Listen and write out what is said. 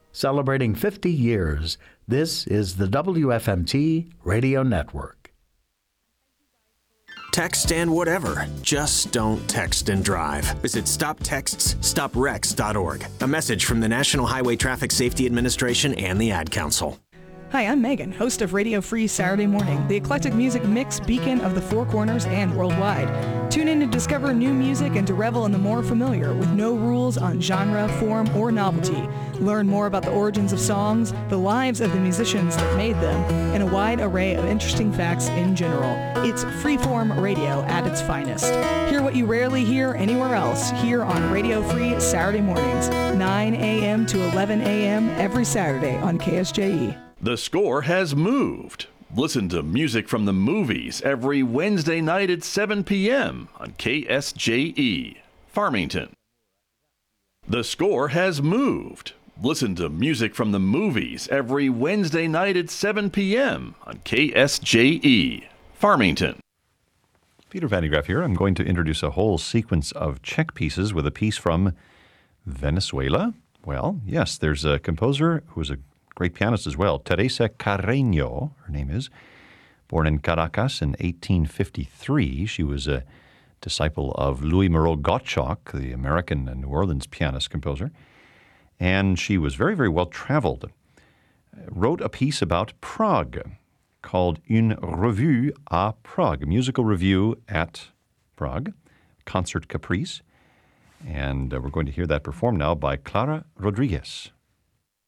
Celebrating 50 years, this is the WFMT Radio Network. Text and whatever. Just don't text and drive. Visit StopTextsStopWrecks.org. A message from the National Highway Traffic Safety Administration and the Ad Council. Hi, I'm Megan, host of Radio Free Saturday Morning, the eclectic music mix beacon of the Four Corners and worldwide. Tune in to discover new music and to revel in the more familiar with no rules on genre, form, or novelty. Learn more about the origins of songs, the lives of the musicians that made them, and a wide array of interesting facts in general. It's freeform radio at its finest. Hear what you rarely hear anywhere else here on Radio Free Saturday mornings, 9 a.m. to 11 a.m. every Saturday on KSJE. The Score has moved. Listen to music from the movies every Wednesday night at 7 p.m. on KSJE, Farmington. The Score has moved. Listen to music from the movies every Wednesday night at 7 p.m. on KSJE, Farmington. Peter Van de Graaff here. I'm going to introduce a whole sequence of Czech pieces with a piece from Venezuela. Well, yes, there's a composer who's a great pianist as well, Teresa Carreño, her name is, born in Caracas in 1853. She was a disciple of Louis Moreau Gottschalk, the American New Orleans pianist composer, and she was very, very well traveled. Wrote a piece about Prague called Une Revue à Prague, a musical review at Prague, Concert Caprice, and we're going to hear that performed now by Clara Rodriguez.